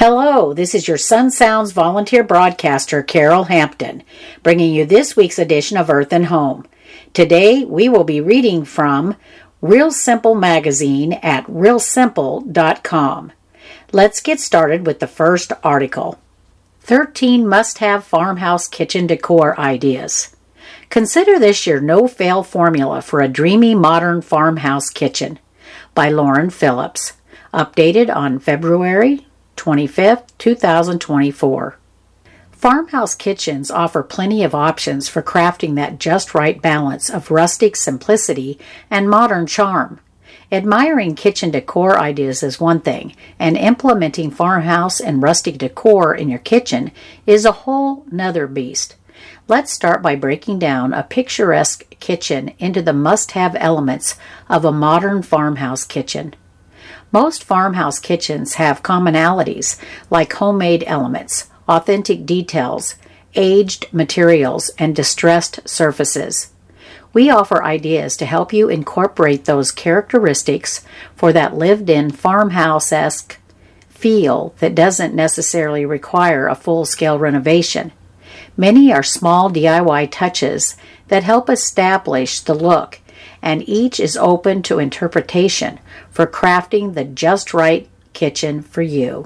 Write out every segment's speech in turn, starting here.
Hello, this is your Sun Sounds volunteer broadcaster, Carol Hampton, bringing you this week's edition of Earth and Home. Today, we will be reading from Real Simple Magazine at realsimple.com. Let's get started with the first article. 13 must-have farmhouse kitchen decor ideas. Consider this your no-fail formula for a dreamy modern farmhouse kitchen by Lauren Phillips. Updated on February 25th, 2024. Farmhouse kitchens offer plenty of options for crafting that just right balance of rustic simplicity and modern charm. Admiring kitchen decor ideas is one thing, and implementing farmhouse and rustic decor in your kitchen is a whole nother beast. Let's start by breaking down a picturesque kitchen into the must-have elements of a modern farmhouse kitchen. Most farmhouse kitchens have commonalities like homemade elements, authentic details, aged materials, and distressed surfaces. We offer ideas to help you incorporate those characteristics for that lived-in farmhouse-esque feel that doesn't necessarily require a full-scale renovation. Many are small DIY touches that help establish the look, and each is open to interpretation for crafting the just right kitchen for you.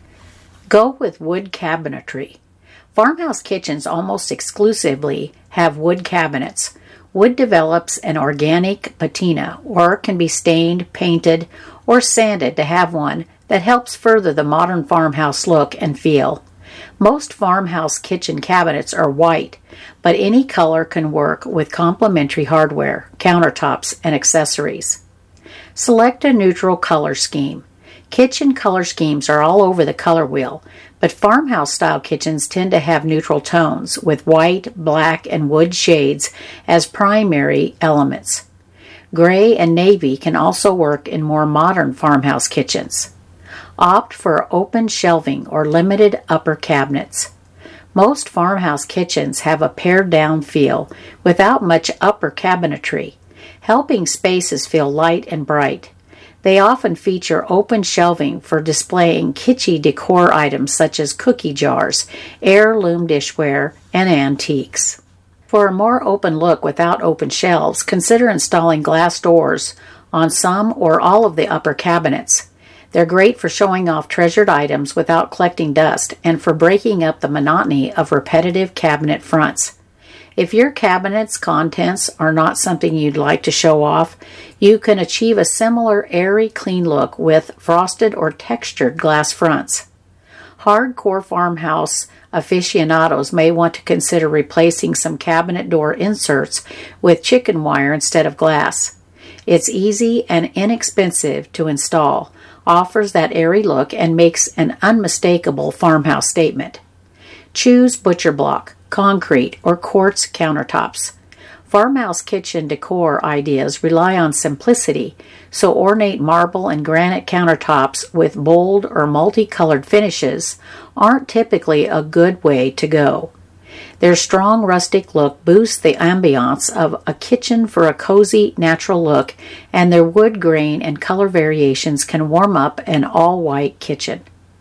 Go with wood cabinetry. Farmhouse kitchens almost exclusively have wood cabinets. Wood develops an organic patina or can be stained, painted, or sanded to have one that helps further the modern farmhouse look and feel. Most farmhouse kitchen cabinets are white, but any color can work with complementary hardware, countertops, and accessories. Select a neutral color scheme. Kitchen color schemes are all over the color wheel, but farmhouse-style kitchens tend to have neutral tones with white, black, and wood shades as primary elements. Gray and navy can also work in more modern farmhouse kitchens. Opt for open shelving or limited upper cabinets. Most farmhouse kitchens have a pared-down feel without much upper cabinetry, helping spaces feel light and bright. They often feature open shelving for displaying kitschy decor items such as cookie jars, heirloom dishware, and antiques. For a more open look without open shelves, consider installing glass doors on some or all of the upper cabinets. They're great for showing off treasured items without collecting dust and for breaking up the monotony of repetitive cabinet fronts. If your cabinet's contents are not something you'd like to show off, you can achieve a similar airy, clean look with frosted or textured glass fronts. Hardcore farmhouse aficionados may want to consider replacing some cabinet door inserts with chicken wire instead of glass. It's easy and inexpensive to install, offers that airy look, and makes an unmistakable farmhouse statement. Choose butcher block, concrete, or quartz countertops. Farmhouse kitchen decor ideas rely on simplicity, so ornate marble and granite countertops with bold or multicolored finishes aren't typically a good way to go. Their strong rustic look boosts the ambiance of a kitchen for a cozy, natural look, and their wood grain and color variations can warm up an all-white kitchen.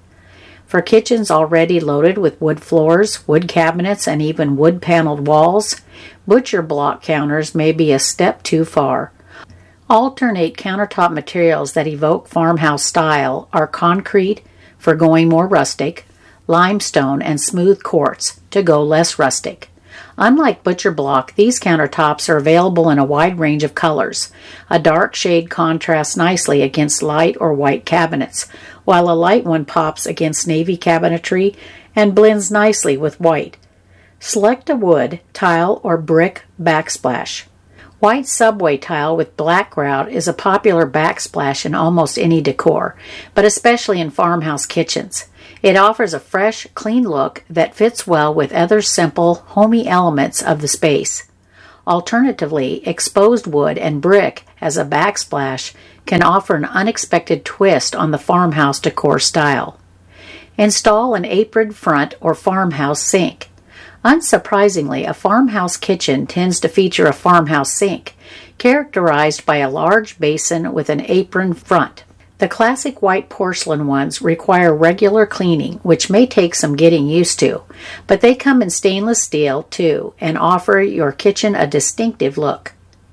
For kitchens already loaded with wood floors, wood cabinets, and even wood-paneled walls, butcher block counters may be a step too far. Alternate countertop materials that evoke farmhouse style are concrete, for going more rustic, limestone, and smooth quartz to go less rustic. Unlike butcher block, these countertops are available in a wide range of colors. A dark shade contrasts nicely against light or white cabinets, while a light one pops against navy cabinetry and blends nicely with white. Select a wood, tile, or brick backsplash. White subway tile with black grout is a popular backsplash in almost any decor, but especially in farmhouse kitchens. It offers a fresh, clean look that fits well with other simple, homey elements of the space. Alternatively, exposed wood and brick as a backsplash can offer an unexpected twist on the farmhouse decor style. Install an aproned front or farmhouse sink. Unsurprisingly, a farmhouse kitchen tends to feature a farmhouse sink, characterized by a large basin with an apron front. The classic white porcelain ones require regular cleaning, which may take some getting used to, but they come in stainless steel too and offer your kitchen a distinctive look.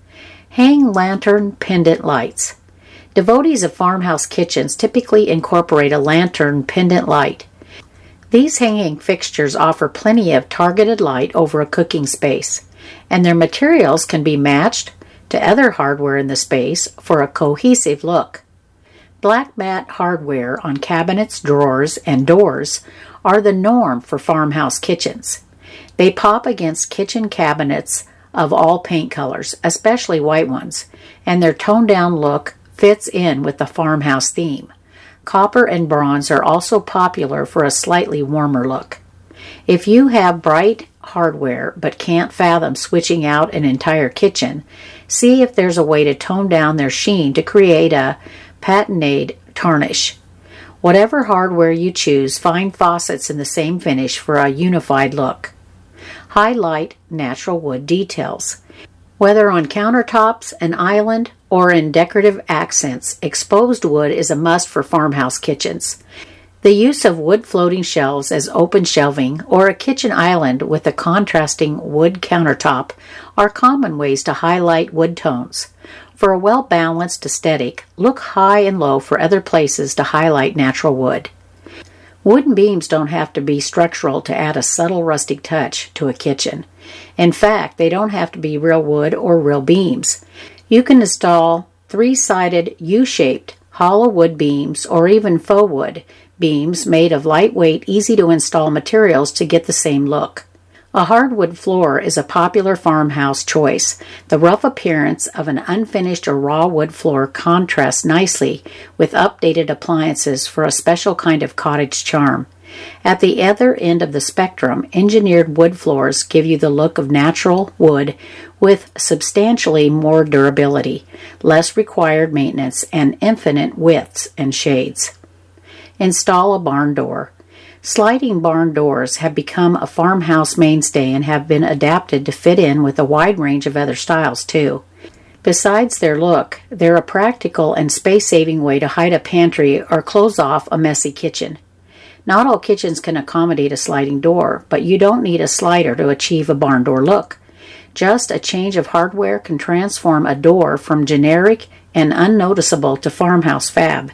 Hang lantern pendant lights. Devotees of farmhouse kitchens typically incorporate a lantern pendant light. These hanging fixtures offer plenty of targeted light over a cooking space, and their materials can be matched to other hardware in the space for a cohesive look. Black matte hardware on cabinets, drawers, and doors are the norm for farmhouse kitchens. They pop against kitchen cabinets of all paint colors, especially white ones, and their toned-down look fits in with the farmhouse theme. Copper and bronze are also popular for a slightly warmer look. If you have bright hardware but can't fathom switching out an entire kitchen, see if there's a way to tone down their sheen to create a patinade tarnish. Whatever hardware you choose, find faucets in the same finish for a unified look. Highlight natural wood details. Whether on countertops, an island, or in decorative accents, exposed wood is a must for farmhouse kitchens. The use of wood floating shelves as open shelving or a kitchen island with a contrasting wood countertop are common ways to highlight wood tones. For a well-balanced aesthetic, look high and low for other places to highlight natural wood. Wooden beams don't have to be structural to add a subtle rustic touch to a kitchen. In fact, they don't have to be real wood or real beams. You can install three-sided U-shaped hollow wood beams or even faux wood beams made of lightweight, easy-to-install materials to get the same look. A hardwood floor is a popular farmhouse choice. The rough appearance of an unfinished or raw wood floor contrasts nicely with updated appliances for a special kind of cottage charm. At the other end of the spectrum, engineered wood floors give you the look of natural wood with substantially more durability, less required maintenance, and infinite widths and shades. Install a barn door. Sliding barn doors have become a farmhouse mainstay and have been adapted to fit in with a wide range of other styles too. Besides their look, they're a practical and space-saving way to hide a pantry or close off a messy kitchen. Not all kitchens can accommodate a sliding door, but you don't need a slider to achieve a barn door look. Just a change of hardware can transform a door from generic and unnoticeable to farmhouse fab.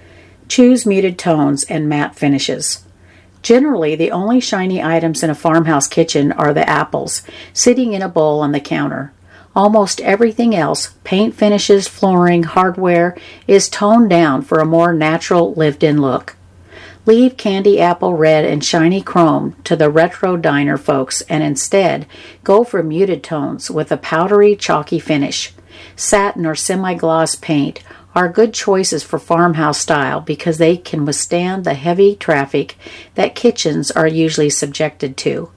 Choose muted tones and matte finishes. Generally, the only shiny items in a farmhouse kitchen are the apples, sitting in a bowl on the counter. Almost everything else, paint finishes, flooring, hardware, is toned down for a more natural, lived-in look. Leave candy apple red and shiny chrome to the retro diner folks and instead go for muted tones with a powdery, chalky finish. Satin or semi-gloss paint are good choices for farmhouse style because they can withstand the heavy traffic that kitchens are usually subjected to.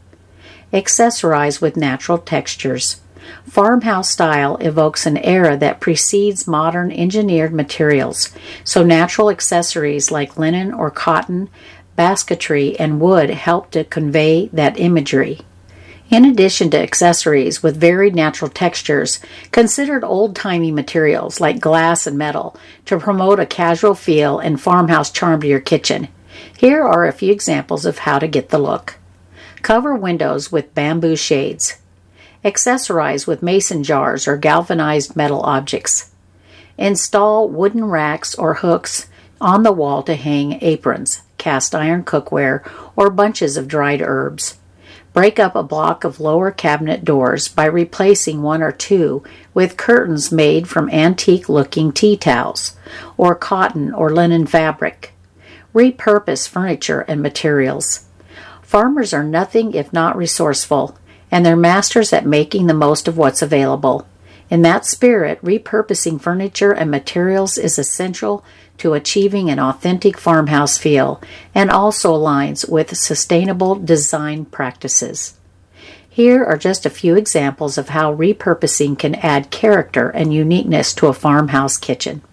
Accessorize with natural textures. Farmhouse style evokes an era that precedes modern engineered materials, so natural accessories like linen or cotton, basketry, and wood help to convey that imagery. In addition to accessories with varied natural textures, consider old-timey materials like glass and metal to promote a casual feel and farmhouse charm to your kitchen. Here are a few examples of how to get the look. Cover windows with bamboo shades. Accessorize with mason jars or galvanized metal objects. Install wooden racks or hooks on the wall to hang aprons, cast iron cookware, or bunches of dried herbs. Break up a block of lower cabinet doors by replacing one or two with curtains made from antique-looking tea towels or cotton or linen fabric. Repurpose furniture and materials. Farmers are nothing if not resourceful, and they're masters at making the most of what's available. In that spirit, repurposing furniture and materials is essential to achieving an authentic farmhouse feel and also aligns with sustainable design practices. Here are just a few examples of how repurposing can add character and uniqueness to a farmhouse kitchen.